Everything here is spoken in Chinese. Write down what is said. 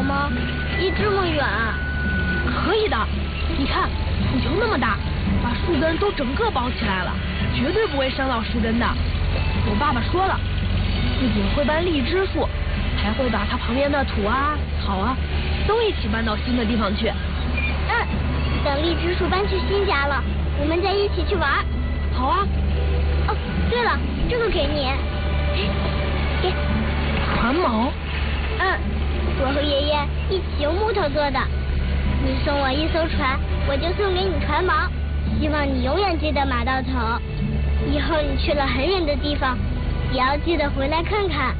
吗？离这么远？ 可以的，你看土球那么大，把树根都整个包起来了，绝对不会伤到树根的。我爸爸说了，不仅会搬荔枝树，还会把它旁边的土啊、草啊都一起搬到新的地方去。 等荔枝树搬去新家了，我们再一起去玩。 好啊。 哦，对了，这个给你。给。 船锚。 我和爷爷一起用木头做的。你送我一艘船，我就送给你船锚。希望你永远记得马到头。以后你去了很远的地方，也要记得回来看看。